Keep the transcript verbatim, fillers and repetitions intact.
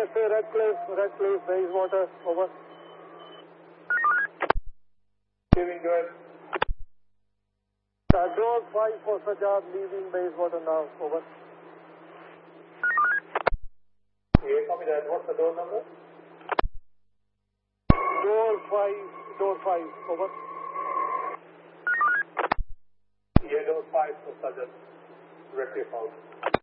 S A Redcliffe, Redcliffe, Bayswater, over. Giving good. Uh, door five for Sajjad, leaving Bayswater now, over. Yeah, copy that. What's the door number? Door five, door five, over. Yeah, door five for Sajjad. Directly out.